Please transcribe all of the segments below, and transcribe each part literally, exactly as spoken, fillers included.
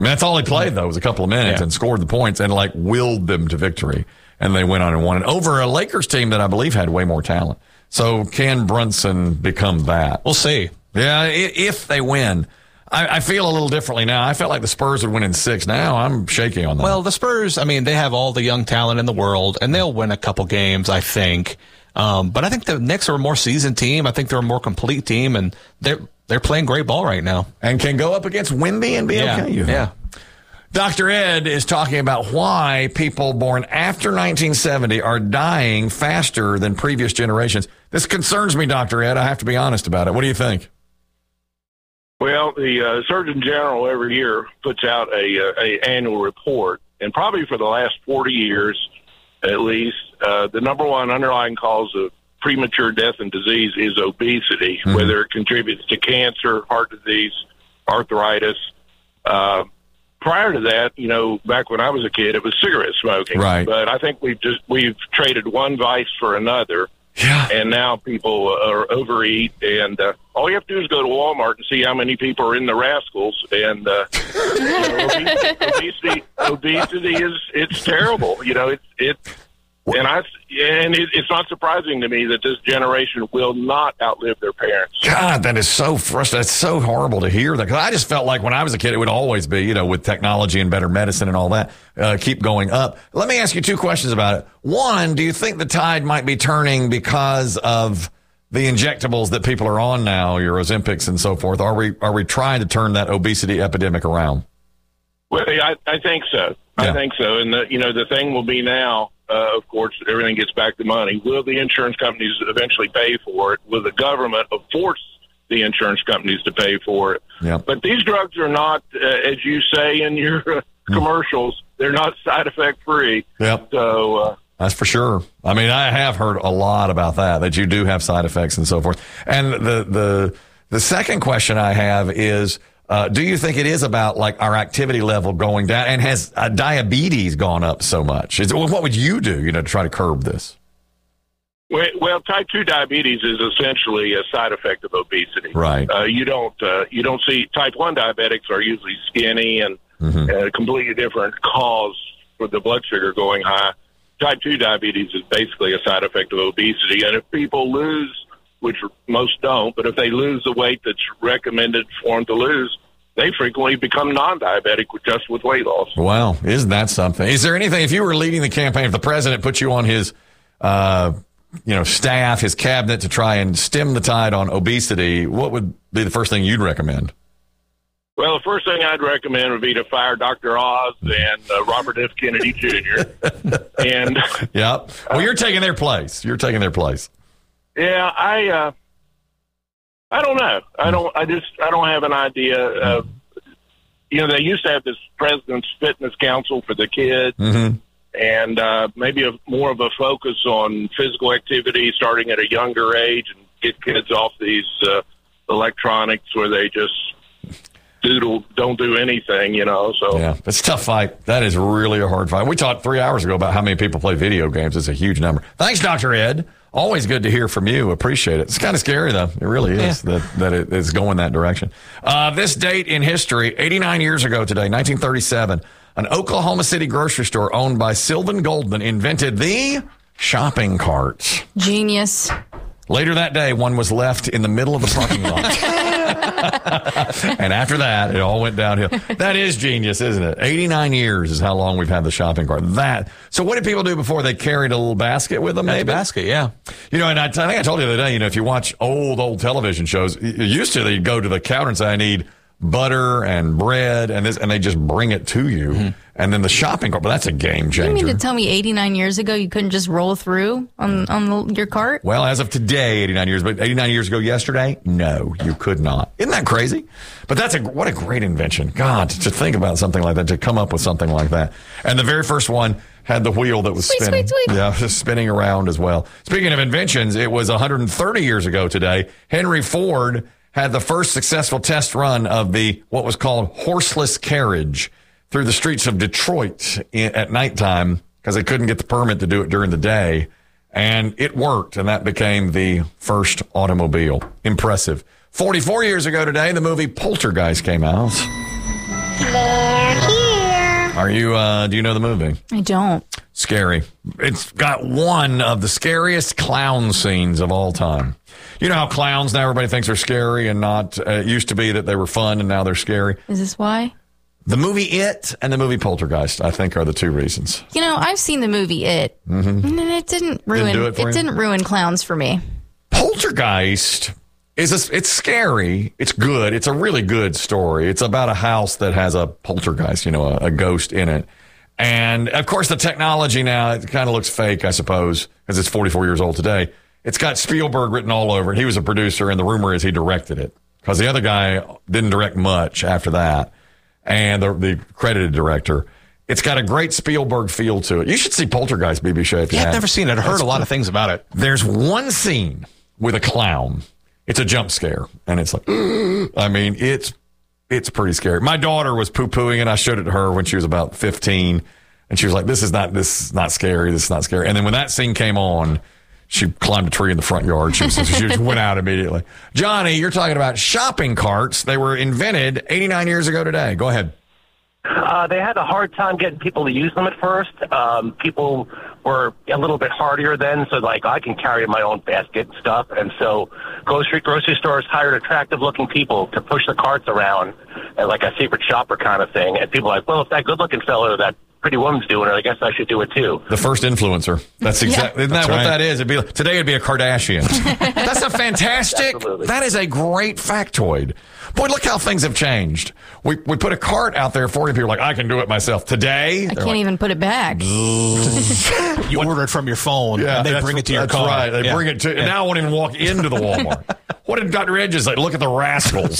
I mean, that's all he played, though, was a couple of minutes Yeah. and scored the points and, like, willed them to victory. And they went on and won it over a Lakers team that I believe had way more talent. So can Brunson become that? We'll see. Yeah, i- if they win. I, I feel a little differently now. I felt like the Spurs would win in six. Now I'm shaky on that. Well, the Spurs, I mean, they have all the young talent in the world, and they'll win a couple games, I think. Um, but I think the Knicks are a more seasoned team. I think they're a more complete team, and they're they're playing great ball right now. And can go up against Wemby and be Yeah, okay. You yeah. Doctor Ed is talking about why people born after nineteen seventy are dying faster than previous generations. This concerns me, Doctor Ed. I have to be honest about it. What do you think? Well, the uh, Surgeon General every year puts out a, uh, a annual report, and probably for the last forty years, at least, uh, the number one underlying cause of premature death and disease is obesity, mm-hmm. whether it contributes to cancer, heart disease, arthritis. Uh, prior to that, you know, back when I was a kid, it was cigarette smoking. Right. But I think we've just we've traded one vice for another. Yeah. And now people are overeat, and uh, all you have to do is go to Walmart and see how many people are in the Rascals. And uh, you know, obesity, obesity, obesity is it's terrible. You know, it's it's and I and it, it's not surprising to me that this generation will not outlive their parents. God, that is so frustrating. It's so horrible to hear that. Because I just felt like when I was a kid, it would always be, you know, with technology and better medicine and all that, uh, keep going up. Let me ask you two questions about it. One, do you think the tide might be turning because of the injectables that people are on now, your Ozempics and so forth? Are we are we trying to turn that obesity epidemic around? Well, I, I think so. Yeah. I think so. And the, you know, the thing will be now. Uh, of course, everything gets back to money. Will the insurance companies eventually pay for it? Will the government force the insurance companies to pay for it? Yeah. But these drugs are not, uh, as you say in your uh, commercials, they're not side effect free. Yep. So uh, that's for sure. I mean, I have heard a lot about that, that you do have side effects and so forth. And the the the second question I have is, Uh, do you think it is about like our activity level going down, and has uh, diabetes gone up so much? Is, well, what would you do, you know, to try to curb this? well, well, type two diabetes is essentially a side effect of obesity. Right. Uh, you don't uh, you don't see type one diabetics are usually skinny and Mm-hmm. uh, a completely different cause for the blood sugar going high. Type two diabetes is basically a side effect of obesity, and if people lose, which most don't, but if they lose the weight that's recommended for them to lose, they frequently become non-diabetic with just with weight loss. Wow, isn't that something? Is there anything, if you were leading the campaign, if the president put you on his, uh, you know, staff, his cabinet to try and stem the tide on obesity, what would be the first thing you'd recommend? Well, the first thing I'd recommend would be to fire Doctor Oz and uh, Robert F. Kennedy Junior And Yep. Well, you're taking their place. You're taking their place. yeah, I, uh, I don't know. I don't. I just. I don't have an idea. Of, you know, they used to have this President's Fitness Council for the kids, Mm-hmm. and uh, maybe a, more of a focus on physical activity starting at a younger age, and get kids off these uh, electronics where they just doodle, don't do anything. You know. So Yeah, it's a tough fight. That is really a hard fight. We talked three hours ago about how many people play video games. It's a huge number. Thanks, Doctor Ed. Always good to hear from you. Appreciate it. It's kind of scary, though. It really is Yeah. that, that it is going that direction. Uh, this date in history, eighty-nine years ago today, nineteen thirty-seven, an Oklahoma City grocery store owned by Sylvan Goldman invented the shopping cart. Genius. Later that day, one was left in the middle of the parking lot. And after that, it all went downhill. That is genius, isn't it? eighty-nine years is how long we've had the shopping cart. That. So what did people do before? They carried a little basket with them, That's a maybe? basket, yeah. You know, and I, I think I told you the other day, you know, if you watch old, old television shows, y- used to they'd go to the counter and say, I need butter and bread and this, and they just bring it to you. Mm-hmm. And then the shopping cart, but that's a game You changer. mean to tell me eighty-nine years ago you couldn't just roll through on, on the, your cart? Well, as of today, eighty-nine years, but eighty-nine years ago yesterday, no, you could not. Isn't that crazy? But that's a, what a great invention. God, to think about something like that, to come up with something like that. And the very first one had the wheel that was Sweet, spinning. sweet, sweet. Yeah, just spinning around as well. Speaking of inventions, it was one hundred thirty years ago today. Henry Ford had the first successful test run of the, what was called horseless carriage through the streets of Detroit in, at nighttime because they couldn't get the permit to do it during the day. And it worked, and that became the first automobile. Impressive. forty-four years ago today, the movie Poltergeist came out. They're here. Are you, uh, do you know the movie? I don't. Scary. It's got one of the scariest clown scenes of all time. You know how clowns now everybody thinks are scary and not, uh, it used to be that they were fun and now they're scary. Is this why? The movie It and the movie Poltergeist, I think, are the two reasons. You know, I've seen the movie It, mm-hmm. and it didn't ruin Didn't do it for it you? didn't ruin clowns for me. Poltergeist is a, it's scary. It's good. It's a really good story. It's about a house that has a poltergeist, you know, a, a ghost in it. And of course, the technology now, it kind of looks fake, I suppose, because it's forty-four years old today. It's got Spielberg written all over it. He was a producer, and the rumor is he directed it because the other guy didn't direct much after that. And the, the credited director. It's got a great Spielberg feel to it. You should see Poltergeist, B B Shea, if you Yeah, I've have. never seen it. I've heard That's a lot cool. of things about it. There's one scene with a clown. It's a jump scare, and it's like, I mean, it's it's pretty scary. My daughter was poo-pooing, and I showed it to her when she was about fifteen, and she was like, "This is not this is not scary. This is not scary." And then when that scene came on, she climbed a tree in the front yard. She, was, she just went out immediately. Johnny, you're talking about shopping carts. They were invented eighty-nine years ago today. Go ahead. Uh, they had a hard time getting people to use them at first. Um, people were a little bit hardier then, so like I can carry my own basket and stuff. And so grocery grocery stores hired attractive-looking people to push the carts around, and like a secret shopper kind of thing. And people are like, well, if that good-looking fellow, that pretty woman's doing it, I guess I should do it too. The first influencer. That's exactly, isn't that That's what right. that is? It'd be today it'd be a Kardashian. That's a fantastic, Absolutely. that is a great factoid. Boy, look how things have changed. We we put a cart out there for you. People are like, I can do it myself. Today, I can't even put it back. You order it from your phone, and they that's- bring it to your that's car. right. They Yeah. bring it to, and now I won't even walk into the Walmart. What did Doctor Edges say? Look at the rascals.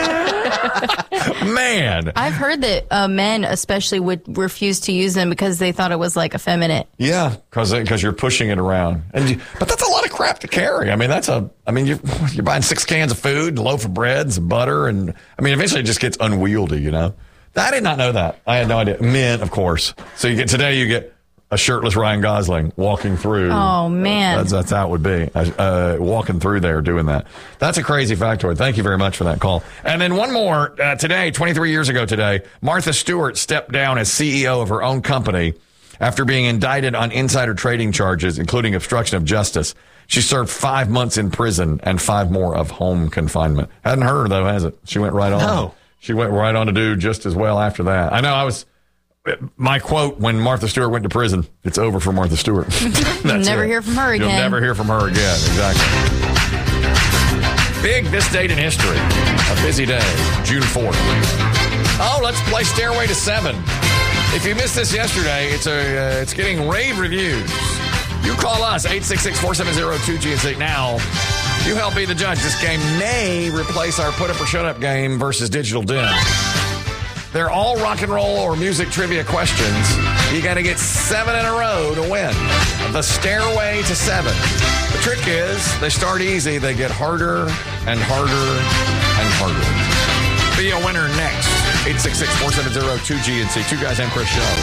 Man. I've heard that uh, men especially would refuse to use them because they thought it was like effeminate. Yeah, because because you're pushing it around, and you, but that's a lot of crap to carry. I mean, that's a. I mean, you you're buying six cans of food, a loaf of bread, and some butter, and I mean, eventually it just gets unwieldy. You know, I did not know that. I had no idea. Men, of course. So you get today, you get a shirtless Ryan Gosling walking through. Oh, man. that's, that's how it would be. Uh, walking through there, doing that. That's a crazy factoid. Thank you very much for that call. And then one more uh, today, twenty-three years ago today, Martha Stewart stepped down as C E O of her own company after being indicted on insider trading charges, including obstruction of justice. She served five months in prison and five more of home confinement. Hadn't heard her, though, has it? She went right on. No. She went right on to do just as well after that. I know I was, my quote when Martha Stewart went to prison, it's over for Martha Stewart. That's never it. hear from her You'll again. never hear from her again. Exactly. Big this date in history. A busy day, June fourth. Oh, let's play Stairway to Seven. If you missed this yesterday, it's a uh, it's getting rave reviews. You call us, eight six six, four seven zero, two G and say, now, you help be the judge. This game may replace our Put Up or Shut Up game versus Digital Dim. They're all rock and roll or music trivia questions. You got to get seven in a row to win. The Stairway to Seven. The trick is, they start easy, they get harder and harder and harder. Be a winner next. eight six six, four seven zero, two G and C. Two Guys and Chris Show.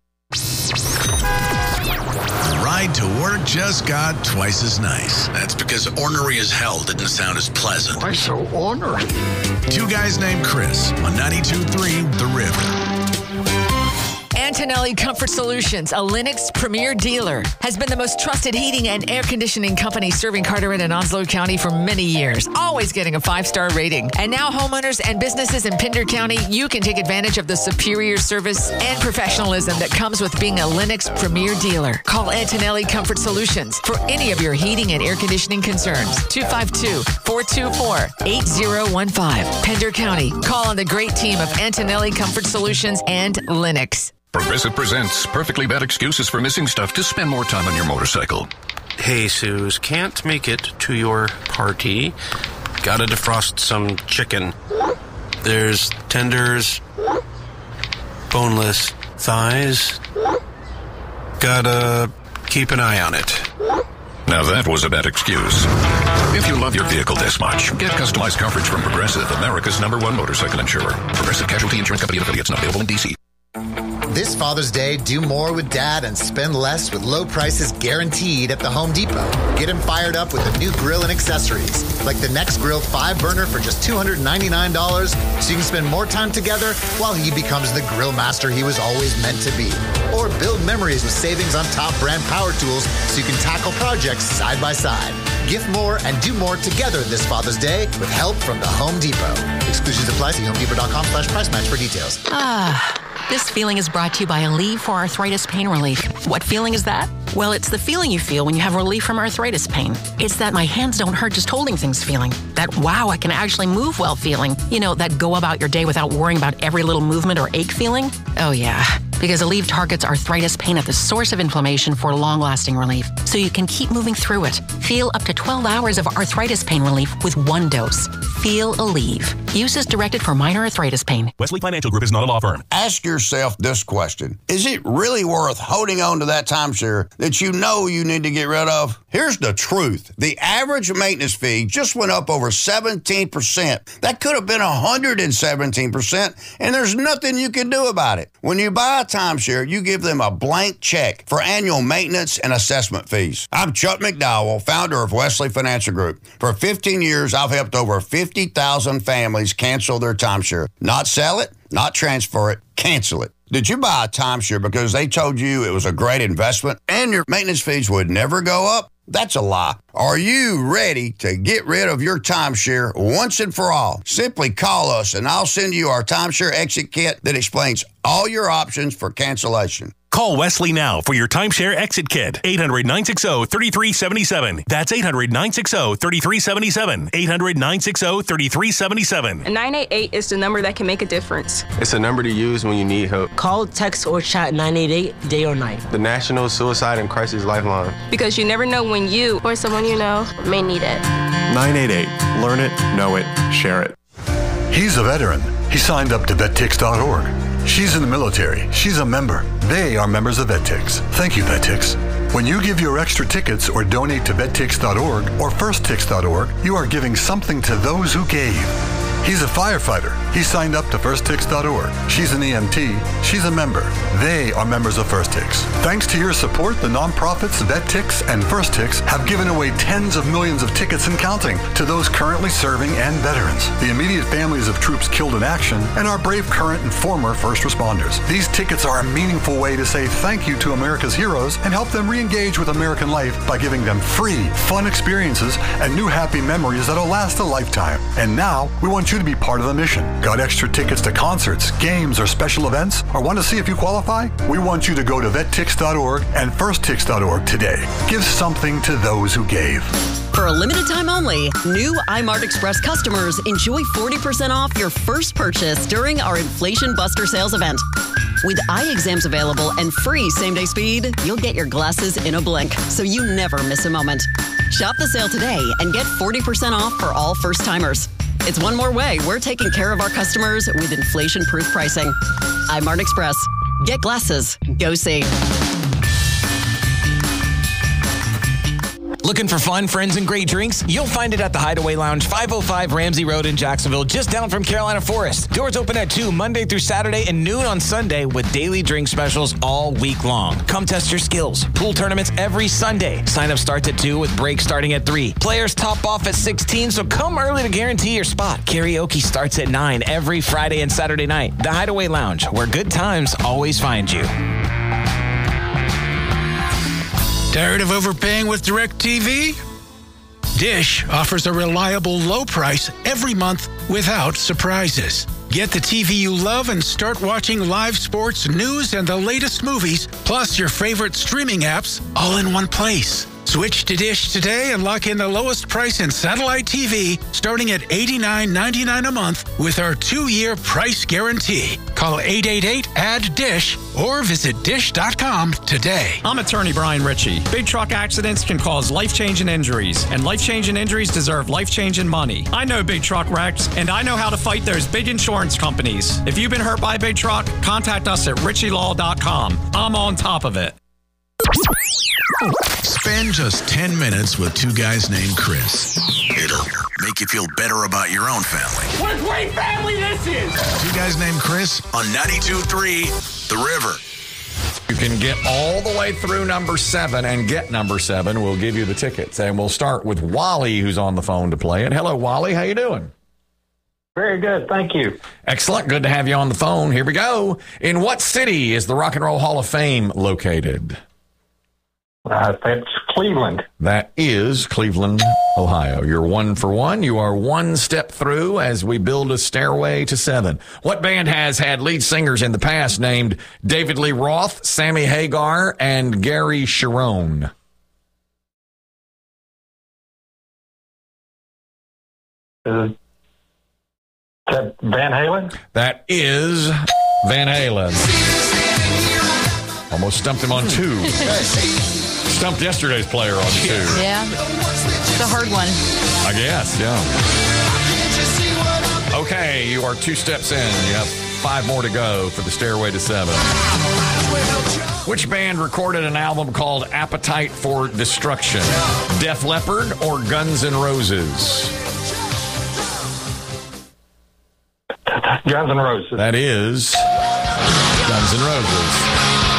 Ride to work just got twice as nice. That's because ornery as hell didn't sound as pleasant. Why so ornery? Two Guys Named Chris on ninety-two point three The River. Antonelli Comfort Solutions, a Lennox premier dealer, has been the most trusted heating and air conditioning company serving Carteret and Onslow County for many years, always getting a five-star rating. And now homeowners and businesses in Pender County, you can take advantage of the superior service and professionalism that comes with being a Lennox premier dealer. Call Antonelli Comfort Solutions for any of your heating and air conditioning concerns. two five two, four two four, eight zero one five. Pender County. Call on the great team of Antonelli Comfort Solutions and Lennox. Progressive presents perfectly bad excuses for missing stuff to spend more time on your motorcycle. Hey, Suze, can't make it to your party. Gotta defrost some chicken. There's tenders, boneless thighs. Gotta keep an eye on it. Now that was a bad excuse. If you love your vehicle this much, get customized coverage from Progressive, America's number one motorcycle insurer. Progressive Casualty Insurance Company and affiliates, not available in D C. This Father's Day, do more with Dad and spend less with low prices guaranteed at the Home Depot. Get him fired up with a new grill and accessories, like the Next Grill five burner for just two hundred ninety-nine dollars, so you can spend more time together while he becomes the grill master he was always meant to be. Or build memories with savings on top brand power tools so you can tackle projects side by side. Gift more and do more together this Father's Day with help from the Home Depot. Exclusions apply. See homedepot.com slash price match for details. Ah, this feeling is brought to you by Aleve for Arthritis Pain Relief. What feeling is that? Well, it's the feeling you feel when you have relief from arthritis pain. It's that my hands don't hurt just holding things feeling. That wow, I can actually move well feeling. You know, that go about your day without worrying about every little movement or ache feeling. Oh yeah, because Aleve targets arthritis pain at the source of inflammation for long-lasting relief, so you can keep moving through it. Feel up to twelve hours of arthritis pain relief with one dose. Feel Aleve. Use as directed for minor arthritis pain. Wesley Financial Group is not a law firm. Ask yourself this question. Is it really worth holding on to that timeshare that you know you need to get rid of? Here's the truth. The average maintenance fee just went up over seventeen percent. That could have been one hundred seventeen percent, and there's nothing you can do about it. When you buy a timeshare, you give them a blank check for annual maintenance and assessment fees. I'm Chuck McDowell, founder of Wesley Financial Group. For fifteen years, I've helped over fifty thousand families cancel their timeshare. Not sell it, not transfer it, cancel it. Did you buy a timeshare because they told you it was a great investment and your maintenance fees would never go up? That's a lie. Are you ready to get rid of your timeshare once and for all? Simply call us and I'll send you our timeshare exit kit that explains all your options for cancellation. Call Wesley now for your timeshare exit kit. eight hundred, nine six zero, three three seven seven. That's eight hundred, nine six zero, three three seven seven. eight hundred, nine six zero, three three seven seven. nine eight eight is the number that can make a difference. It's a number to use when you need help. Call, text, or chat nine eight eight day or night. The National Suicide and Crisis Lifeline. Because you never know when you or someone you know may need it. nine eight eight. Learn it, know it, share it. He's a veteran. He signed up to vet tix dot org. She's in the military. She's a member. They are members of VetTix. Thank you, VetTix. When you give your extra tickets or donate to vet tix dot org or first tix dot org, you are giving something to those who gave. He's a firefighter. He signed up to first tix dot org. She's an E M T. She's a member. They are members of FirstTix. Thanks to your support, the nonprofits VetTix and FirstTix have given away tens of millions of tickets and counting to those currently serving and veterans, the immediate families of troops killed in action, and our brave current and former first responders. These tickets are a meaningful way to say thank you to America's heroes and help them re-engage with American life by giving them free, fun experiences and new happy memories that'll last a lifetime. And now, we want you to be part of the mission. Got extra tickets to concerts, games, or special events? Or want to see if you qualify? We want you to go to vet tix dot org and first tix dot org today. Give something to those who gave. For a limited time only, new iMart Express customers enjoy forty percent off your first purchase during our Inflation Buster sales event. With eye exams available and free same-day speed, you'll get your glasses in a blink, so you never miss a moment. Shop the sale today and get forty percent off for all first-timers. It's one more way we're taking care of our customers with inflation-proof pricing. iMart Express. Get glasses. Go see. Looking for fun, friends, and great drinks? You'll find it at the Hideaway Lounge, five oh five Ramsey Road in Jacksonville, just down from Carolina Forest. Doors open at two Monday through Saturday and noon on Sunday with daily drink specials all week long. Come test your skills. Pool tournaments every Sunday. Sign up starts at two with breaks starting at three. Players top off at sixteen, so come early to guarantee your spot. Karaoke starts at nine every Friday and Saturday night. The Hideaway Lounge, where good times always find you. Tired of overpaying with DirecTV? Dish offers a reliable low price every month without surprises. Get the T V you love and start watching live sports, news, and the latest movies, plus your favorite streaming apps, all in one place. Switch to Dish today and lock in the lowest price in satellite T V, starting at eighty-nine ninety-nine a month with our two-year price guarantee. Call eight eight eight, A D D, DISH or visit dish dot com today. I'm attorney Brian Ritchie. Big truck accidents can cause life-changing injuries, and life-changing injuries deserve life-changing money. I know big truck wrecks, and I know how to fight those big insurance companies. If you've been hurt by a big truck, contact us at ritchie law dot com. I'm on top of it. Spend just ten minutes with two guys named Chris. It'll make you feel better about your own family. What a great family this is! Two guys named Chris on ninety-two point three The River. You can get all the way through number seven and get number seven. We'll give you the tickets. And we'll start with Wally, who's on the phone to play it. Hello, Wally. How you doing? Very good. Thank you. Excellent. Good to have you on the phone. Here we go. In what city is the Rock and Roll Hall of Fame located? Uh, that's Cleveland. That is Cleveland, Ohio. You're one for one. You are one step through as we build a stairway to seven. What band has had lead singers in the past named David Lee Roth, Sammy Hagar, and Gary Cherone? Uh, that Van Halen? That is Van Halen. Almost stumped him on two. Stumped yesterday's player on two. Yeah. It's a hard one. I guess, yeah. Okay, you are two steps in. You have five more to go for the stairway to seven. Which band recorded an album called Appetite for Destruction? Def Leppard or Guns N' Roses? Guns N' Roses. That is Guns N' Roses.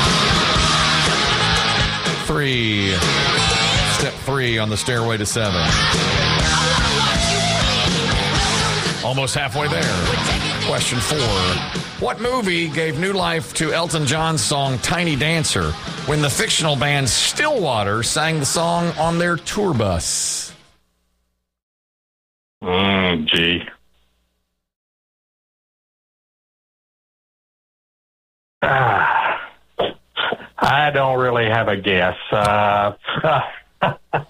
Three. Step three on the stairway to seven. Almost halfway there. Question four. What movie gave new life to Elton John's song Tiny Dancer when the fictional band Stillwater sang the song on their tour bus? Mm, gee. Ah. I don't really have a guess. Uh, uh,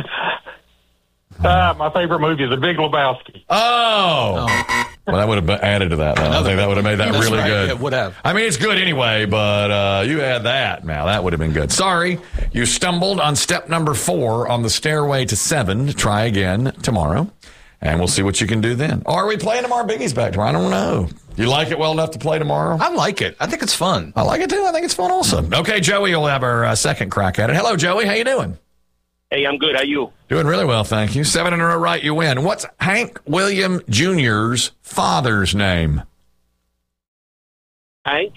my favorite movie is The Big Lebowski. Oh. oh. Well, that would have added to that. Though. I think that would have made that That's really right. good. It would have. I mean, it's good anyway, but uh, you had that. Now, that would have been good. Sorry, you stumbled on step number four on the stairway to seven. Try again tomorrow, and we'll see what you can do then. Or are we playing tomorrow? Biggie's back tomorrow. I don't know. You like it well enough to play tomorrow? I like it. I think it's fun. I like it too. I think it's fun also. Okay, Joey will have our uh, second crack at it. Hello, Joey. How you doing? Hey, I'm good. How you? Doing really well, thank you. Seven in a row right, you win. What's Hank William Junior's father's name? Hank?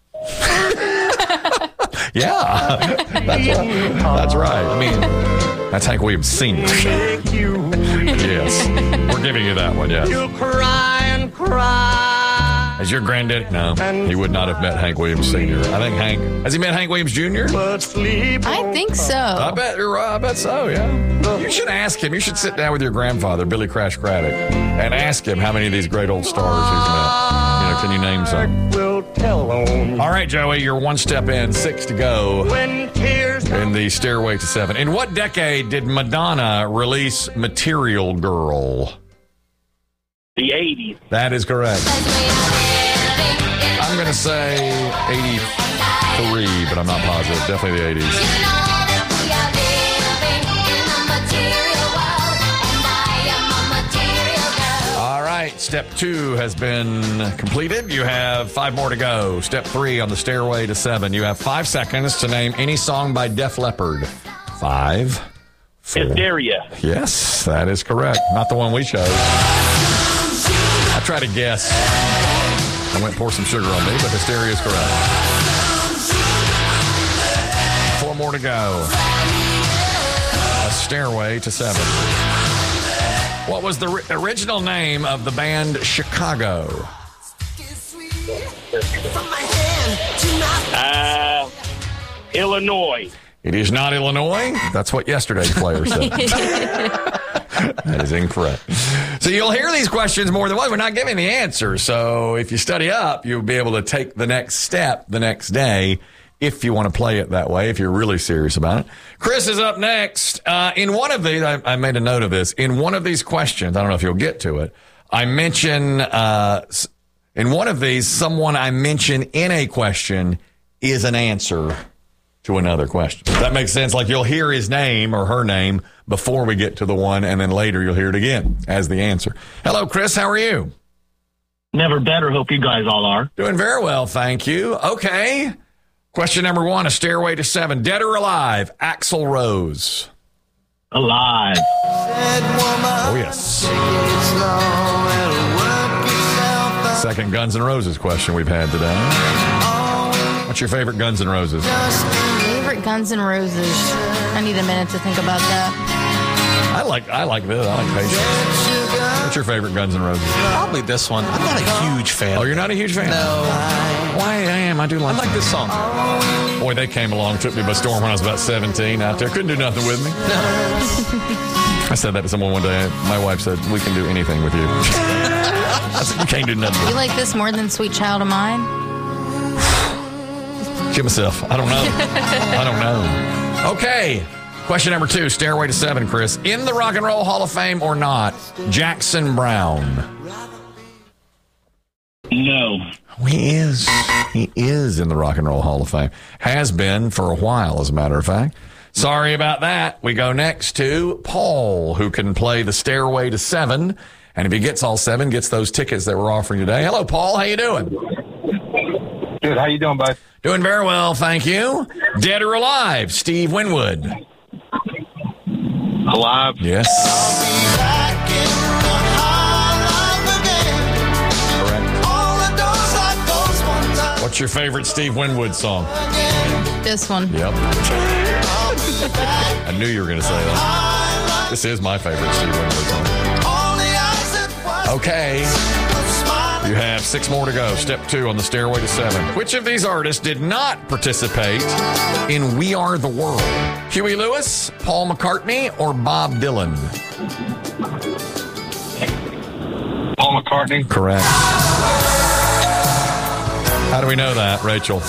Yeah, that's right. That's right. I mean, that's Hank Williams Senior Yes, we're giving you that one, yes. You cry and cry. As your granddaddy? No, he would not have met Hank Williams Senior I think Hank, has he met Hank Williams Junior? I think so. I bet you're right. I bet so, yeah. You should ask him. You should sit down with your grandfather, Billy Crash Craddock, and ask him how many of these great old stars he's met. You know, can you name some? All right, Joey, you're one step in, six to go in the stairway to seven. In what decade did Madonna release Material Girl? The eighties. That is correct. I'm going to say eighty-three, but I'm not positive. Definitely the eighties. All right, step two has been completed. You have five more to go. Step three on the stairway to seven. You have five seconds to name any song by Def Leppard. Five. Four. Hysteria. Yes, that is correct. Not the one we chose. I try to guess. I went pour some sugar on me, but Hysteria is correct. Four more to go. A stairway to seven. What was the ri- original name of the band Chicago? Uh, Illinois. It is not Illinois. That's what yesterday's player said. That is incorrect. So you'll hear these questions more than once. We're not giving the answer. So if you study up, you'll be able to take the next step the next day if you want to play it that way, if you're really serious about it. Chris is up next. Uh, in one of these, I, I made a note of this. In one of these questions, I don't know if you'll get to it, I mention, uh, in one of these, someone I mention in a question is an answer to another question. That makes sense. Like you'll hear his name or her name before we get to the one, and then later you'll hear it again as the answer. Hello, Chris. How are you? Never better. Hope you guys all are. Doing very well, thank you. Okay. Question number one, A Stairway to Seven. Dead or alive, Axl Rose? Alive. Oh, yes. Second Guns N' Roses question we've had today. What's your favorite Guns N' Roses? Favorite Guns N' Roses. I need a minute to think about that. I like I like this. I like Patience. What's your favorite Guns N' Roses? Probably this one. I'm not a huge fan. Oh, you're not a huge fan? No. Why I am. I do like I like this song. Boy, they came along, took me by storm when I was about seventeen out there. Couldn't do nothing with me. I said that to someone one day. My wife said, we can do anything with you. I said, you can't do nothing. You like this more than Sweet Child of Mine? Give myself. I don't know. I don't know. Okay. Question number two, Stairway to Seven, Chris. In the Rock and Roll Hall of Fame or not, Jackson Browne? No. He is. He is in the Rock and Roll Hall of Fame. Has been for a while, as a matter of fact. Sorry about that. We go next to Paul, who can play the Stairway to Seven. And if he gets all seven, gets those tickets that we're offering today. Hello, Paul. How you doing? Good. How you doing, bud? Doing very well, thank you. Dead or alive, Steve Winwood? Alive. Yes. Correct. What's your favorite Steve Winwood song? This one. Yep. I knew you were going to say that. This is my favorite Steve Winwood song. Okay. You have six more to go. Step two on the Stairway to Seven. Which of these artists did not participate in We Are the World? Huey Lewis, Paul McCartney, or Bob Dylan? Paul McCartney. Correct. How do we know that, Rachel?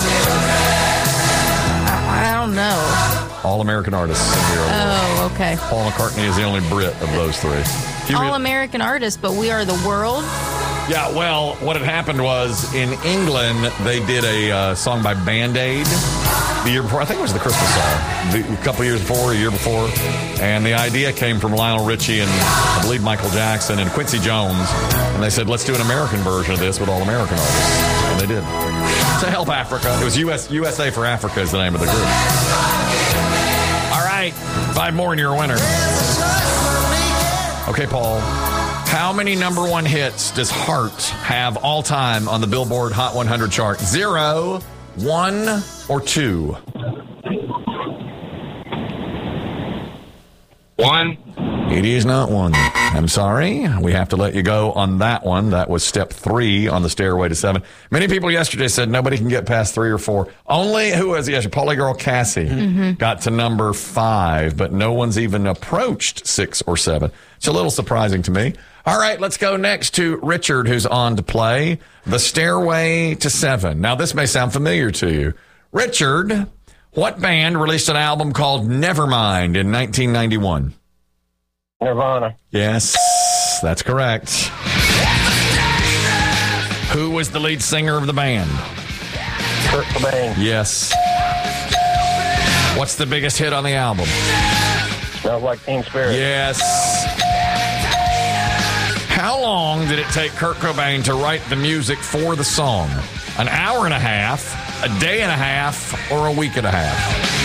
I don't know. All American artists. In We Are the World. Oh, okay. Paul McCartney is the only Brit of those three. Huey- All American artists, but We Are the World? Yeah, well, what had happened was in England, they did a uh, song by Band-Aid the year before. I think it was the Christmas song. The, a couple years before, a year before. And the idea came from Lionel Richie and I believe Michael Jackson and Quincy Jones. And they said, let's do an American version of this with all American artists. And they did. To help Africa. It was U S, U S A for Africa is the name of the group. All right. Five more and you're a winner. Okay, Paul. How many number one hits does Heart have all time on the Billboard Hot one hundred chart? Zero, one, or two? One. It is not one. I'm sorry. We have to let you go on that one. That was step three on the Stairway to Seven. Many people yesterday said nobody can get past three or four. Only, who was it? Pauly Girl Cassie mm-hmm. got to number five, but no one's even approached six or seven. It's a little surprising to me. All right, let's go next to Richard, who's on to play the Stairway to Seven. Now, this may sound familiar to you. Richard, what band released an album called Nevermind in nineteen ninety-one? Nirvana. Yes, that's correct. Who was the lead singer of the band? Kurt Cobain. Yes. What's the biggest hit on the album? Smells Like Teen Spirit. Yes. How long did it take Kurt Cobain to write the music for the song? An hour and a half, a day and a half, or a week and a half?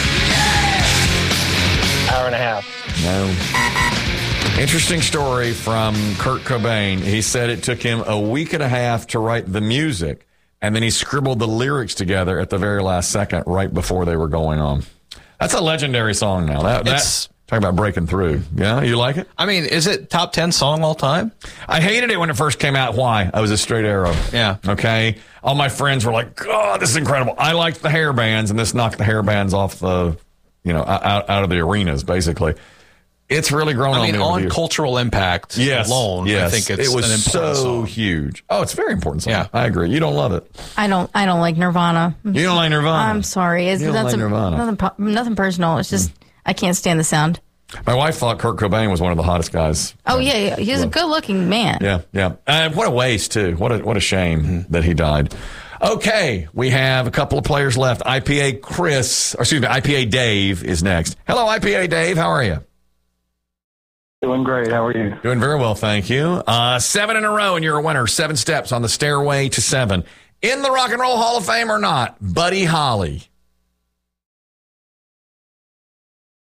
Hour and a half. No. Interesting story from Kurt Cobain. He said it took him a week and a half to write the music, and then he scribbled the lyrics together at the very last second right before they were going on. That's a legendary song now. That, that's talking about breaking through. Yeah, you like it? I mean, is it top ten song all time? I hated it when it first came out. Why? I was a straight arrow. Yeah. Okay? All my friends were like, God, this is incredible. I liked the hair bands, and this knocked the hair bands off the, you know, out, out of the arenas, basically. It's really grown on me. I mean, on cultural impact yes, alone, yes. I think it's it was an important so song. huge. Oh, it's a very important song. Yeah. I agree. You don't love it. I don't. I don't like Nirvana. You don't like Nirvana? I'm sorry. It's You don't that's like a, Nirvana. Nothing, nothing personal. It's just I can't stand the sound. My wife thought Kurt Cobain was one of the hottest guys. Oh yeah, yeah. He's a good-looking man. Yeah, yeah. Uh, what a waste too. What a what a shame mm-hmm. that he died. Okay, we have a couple of players left. I P A Chris, or excuse me, I P A Dave is next. Hello, I P A Dave. How are you? Doing great. How are you? Doing very well, thank you. Uh, seven in a row, and you're a winner. Seven steps on the Stairway to Seven. In the Rock and Roll Hall of Fame or not, Buddy Holly?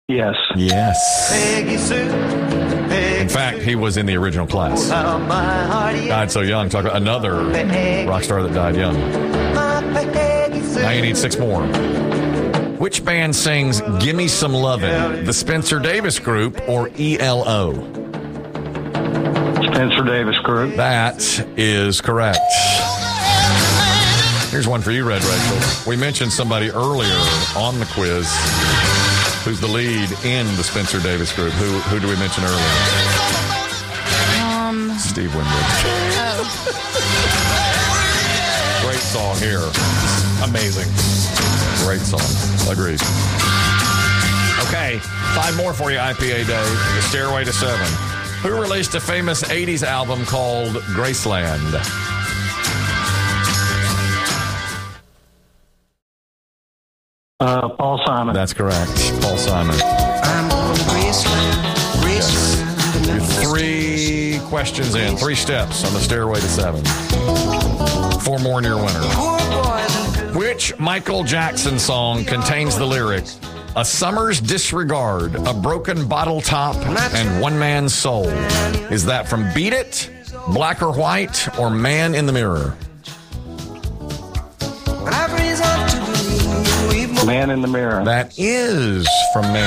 Yes. Yes. In fact, he was in the original Class. Died so young. Talk about another rock star that died young. Now you need six more. Which band sings Gimme Some Lovin'? The Spencer Davis Group or E L O? Spencer Davis Group. That is correct. Here's one for you, Red Rachel. We mentioned somebody earlier on the quiz who's the lead in the Spencer Davis Group. Who who do we mention earlier? Um, Steve Winwood. Oh. Great song here. Amazing. Great song. Agreed. Okay, five more for you, I P A Day. The Stairway to Seven. Who released a famous eighties album called Graceland? Uh, Paul Simon. That's correct. Paul Simon. I'm on Graceland. Graceland. You're three questions in, three steps on the Stairway to Seven. Four more and you're a winner. Which Michael Jackson song contains the lyric, "A summer's disregard, a broken bottle top, and one man's soul"? Is that from Beat It, Black or White, or Man in the Mirror? Man in the Mirror. That is from Man